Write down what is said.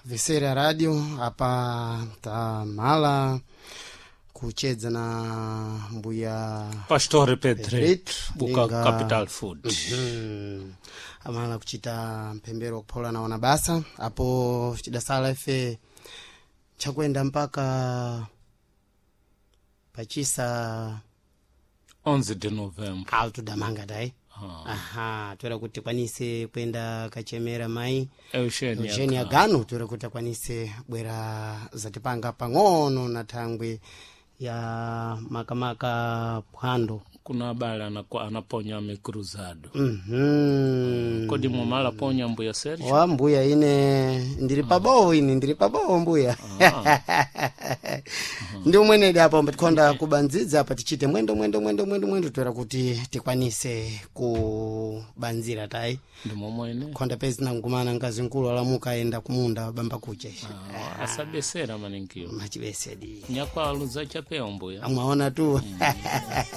Visera radio hapa tamala kucheza na mbuya Pastor Pedret buka Capital Food. Amala kuchita mpembero kupola na wanabasa hapo chidasala ife chakwenda mpaka pachisa 11 de November alto damanga dai. Aha, tuwera kuti kwanise kwenda kachemera mai Eugenia Gano tuwera kuti kwanise bwera zatipanga pang'ono na thangwe ya makamaka phwando kuna bala anaponya cruzado. Kodi mwamala ponya mbuya Sergio? Wa mbuya ine ndiri pabowo mbuya. Ndi umwene hapo mbikonda kubanziza hapa tichite mwendo tuwera kuti tikwanise kubanzira tai. Ndi momwene Konda pezi na ngumana ngazi nkulu alamuka enda kumunda bamba kuche. Asabesera manenkio. Machibesedi. Nyakwa aluza chapeo mbuya. Amwaona tu.